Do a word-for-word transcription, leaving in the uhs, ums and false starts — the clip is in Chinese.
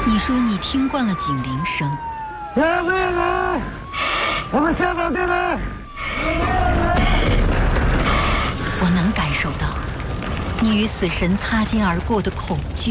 你说你听惯了警铃声， 来来来，我们下岗进来。 我能感受到你与死神擦肩而过的恐惧。